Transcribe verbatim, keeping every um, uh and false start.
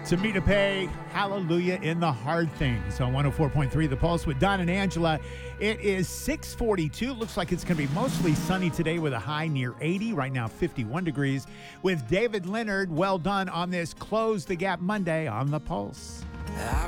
To me to pay, hallelujah in the hard things on one oh four point three The Pulse with Don and Angela. It is six forty-two. Looks like it's going to be mostly sunny today with a high near eighty. Right now, fifty-one degrees. With David Leonard, well done on this Close the Gap Monday on The Pulse.